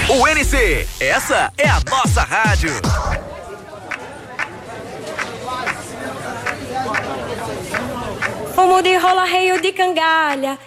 UNC, essa é a nossa rádio. Fumo de rola, reio de cangalha.